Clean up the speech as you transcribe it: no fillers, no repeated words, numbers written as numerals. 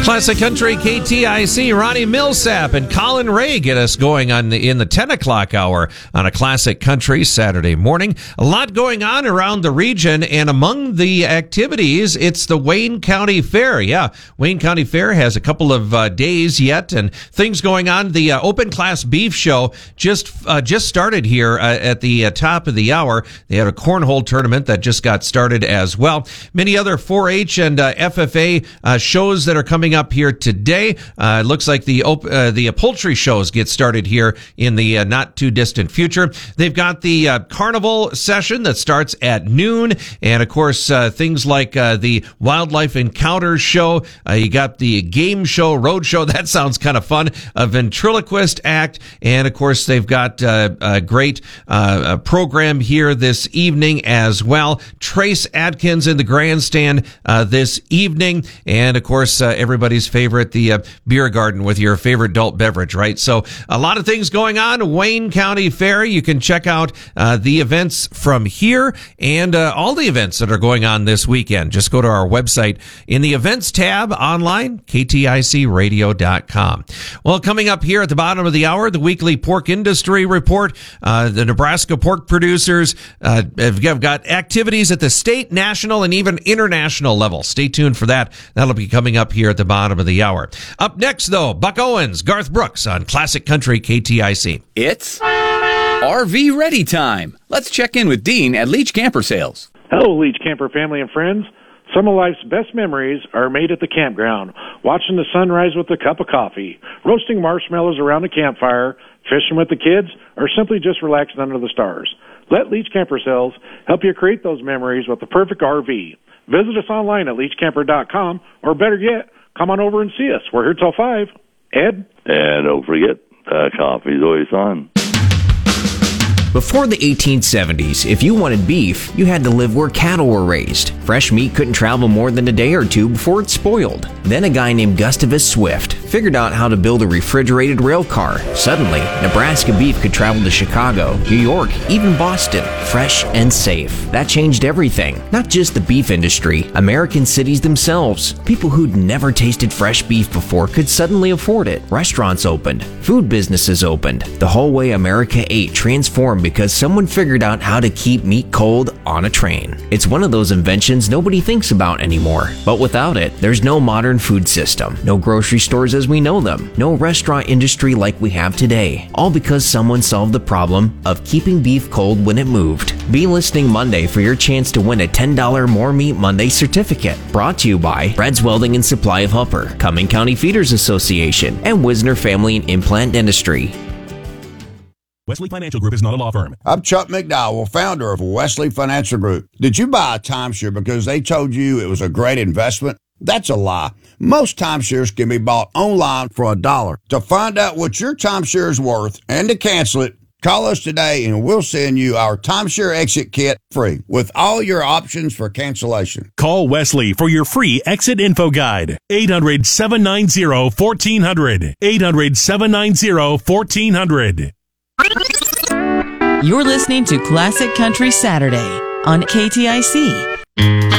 Classic Country KTIC, Ronnie Millsap and Colin Ray get us going in the 10 o'clock hour on a Classic Country Saturday morning. A lot going on around the region, and among the activities, it's the Wayne County Fair. Yeah, Wayne County Fair has a couple of days yet, and things going on. The Open Class Beef Show just started here at the top of the hour. They had a cornhole tournament that just got started as well. Many other 4-H and FFA shows that are coming up here today. It looks like the poultry shows get started here in the not too distant future. They've got the carnival session that starts at noon, and of course things like the wildlife encounters show. You got the game show, road show. That sounds kind of fun. A ventriloquist act, and of course they've got a great program here this evening as well. Trace Adkins in the grandstand this evening, and of course everybody's favorite, the beer garden with your favorite adult beverage, right? So a lot of things going on. Wayne County Fair. You can check out the events from here and all the events that are going on this weekend. Just go to our website in the events tab online, kticradio.com. Well, coming up here at the bottom of the hour, the weekly pork industry report. The Nebraska pork producers have got activities at the state, national, and even international level. Stay tuned for that. That'll be coming up here at the bottom of the hour. Up next, though, Buck Owens, Garth Brooks on Classic Country KTIC. It's RV Ready time. Let's check in with Dean at Leach Camper Sales. Hello, Leach Camper family and friends. Some of life's best memories are made at the campground, watching the sunrise with a cup of coffee, roasting marshmallows around a campfire, fishing with the kids, or simply just relaxing under the stars. Let Leach Camper Sales help you create those memories with the perfect RV. Visit us online at leachcamper.com, or better yet, come on over and see us. We're here till 5. Ed? And don't forget, coffee's always on. Before the 1870s, if you wanted beef, you had to live where cattle were raised. Fresh meat couldn't travel more than a day or two before it spoiled. Then a guy named Gustavus Swift figured out how to build a refrigerated rail car. Suddenly, Nebraska beef could travel to Chicago, New York, even Boston, fresh and safe. That changed everything. Not just the beef industry, American cities themselves. People who'd never tasted fresh beef before could suddenly afford it. Restaurants opened. Food businesses opened. The whole way America ate transformed because someone figured out how to keep meat cold on a train. It's one of those inventions nobody thinks about anymore. But without it, there's no modern food system, no grocery stores as we know them, no restaurant industry like we have today. All because someone solved the problem of keeping beef cold when it moved. Be listening Monday for your chance to win a $10 More Meat Monday certificate. Brought to you by Fred's Welding and Supply of Upper, Cumming County Feeders Association, and Wisner Family and Implant Dentistry. Wesley Financial Group is not a law firm. I'm Chuck McDowell, founder of Wesley Financial Group. Did you buy a timeshare because they told you it was a great investment? That's a lie. Most timeshares can be bought online for $1. To find out what your timeshare is worth and to cancel it, call us today and we'll send you our timeshare exit kit free with all your options for cancellation. Call Wesley for your free exit info guide. 800-790-1400. 800-790-1400. You're listening to Classic Country Saturday on KTIC.